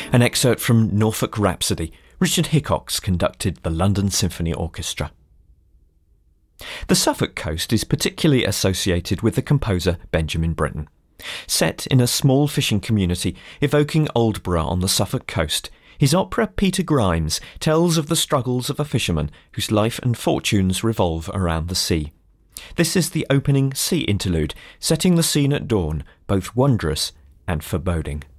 An excerpt from Norfolk Rhapsody. Richard Hickox conducted the London Symphony Orchestra. The Suffolk coast is particularly associated with the composer Benjamin Britten. Set in a small fishing community evoking Aldborough on the Suffolk coast, his opera Peter Grimes tells of the struggles of a fisherman whose life and fortunes revolve around the sea. This is the opening sea interlude, setting the scene at dawn, both wondrous and foreboding.